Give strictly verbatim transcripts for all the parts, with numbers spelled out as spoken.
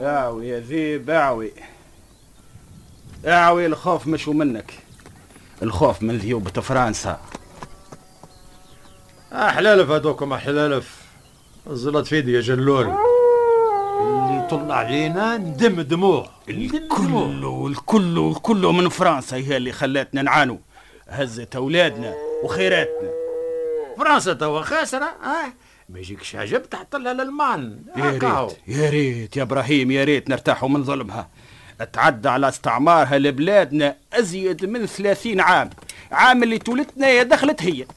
اعوي يا ذيب اعوي اعوي، الخوف مشوا منك، الخوف من ذيوبة فرنسا. احلالف هذوكم احلالف، الزلط فيدي يا جلول، اللي طلع علينا ندم دموع. الكل الكل الكل من فرنسا هي اللي خلاتنا نعانوا، هزت اولادنا وخيراتنا. فرنسا توا خاسره، اه ما يجيكش عجب تحط لها الالمان. يا ريت يا ريت يا ابراهيم، يا ريت نرتاحوا من ظلمها. اتعدى على استعمارها لبلادنا ازيد من ثلاثين عام، عام اللي تولدتنا يا دخلت هي.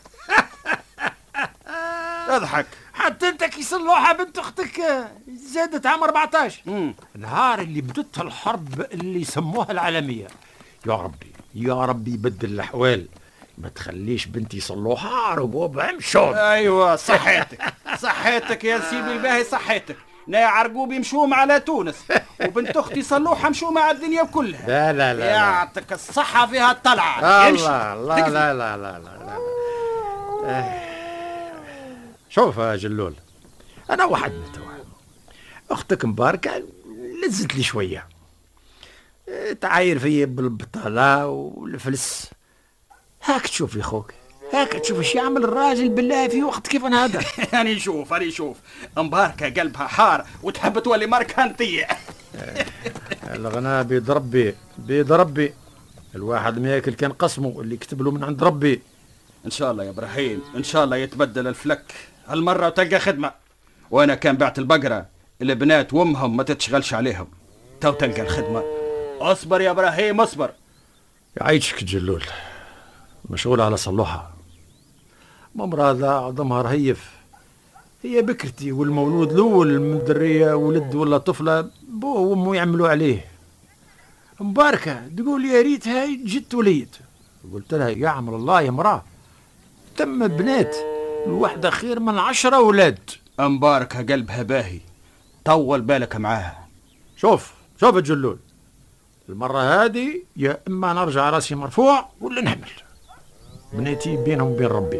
اضحك. حتى انت كي صلوحه بنت اختك زادت عام أربعطاش. مم. نهار اللي بدت الحرب اللي سموها العالميه، يا ربي يا ربي يبدل الاحوال، ما تخليش بنتي صلوحه رقوب عمشون. ايوه صحيتك صحيتك يا سيدي الباهي، صحيتك. نا عرقوب يمشوا على تونس، وبنت اختي صلوحه مشوا مع الدنيا كلها. لا لا لا يعطيك الصحه فيها الطلعه. الله الله لا لا لا لا لا, لا. آه. شوف يا جلول، انا وحدنا توا، اختك مباركه لزت لي شويه، تعاير فيا بالبطاله والفلس. هاك تشوف يا خوك، هاك تشوف ايش يعمل الراجل بالله في وقت كيف هذا. انا نشوف انا نشوف مباركه قلبها حار وتحب تولي مركانتيه. الغناء بيد ربي بيد ربي، الواحد ما ياكل كان قسمه اللي كتب له من عند ربي. ان شاء الله يا ابراهيم، ان شاء الله يتبدل الفلك هالمره وتلقى خدمه. وانا كان بعت البقره، البنات وامهم ما تتشغلش عليهم، تو تلقى الخدمه. اصبر يا ابراهيم اصبر. يعيشك جلول، مشغول على صلوحه، ممرضة عظمها رهيف، هي بكرتي والمولود الاول من دريه ولد ولا طفله بوه وامه يعملوا عليه. مباركه تقول يا ريت هاي جت وليت، قلت لها يا عمر الله يا مراه، تم بنات الوحده خير من عشرة اولاد. مباركه قلبها باهي، طول بالك معاها. شوف شوف يا جلول، المره هذه يا اما نرجع راسي مرفوع ولا نحمل، بناتي بينهم وبين ربي.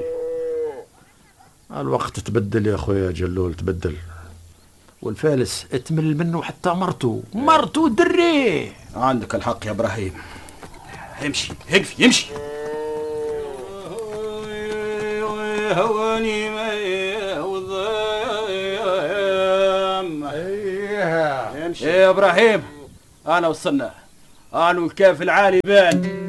الوقت تبدل يا اخويا جلول، تبدل، والفالس اتمل منه حتى مرته مرته دريه. عندك الحق يا ابراهيم، امشي اقفي يمشي. هواني ما يا ابراهيم، انا وصلنا، انا والكاف العالي بان.